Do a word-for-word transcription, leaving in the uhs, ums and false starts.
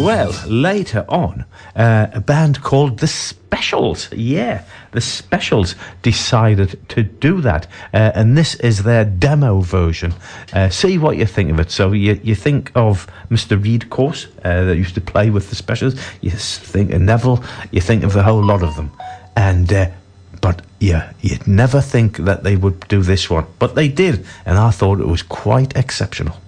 Well, later on, uh, a band called The Specials, yeah, The Specials decided to do that. Uh, and this is their demo version. Uh, see what you think of it. So you, you think of Mister Reed, of course, uh, that used to play with The Specials. You think of Neville. You think of the whole lot of them. And... Uh, But yeah, you'd never think that they would do this one. But they did, and I thought it was quite exceptional.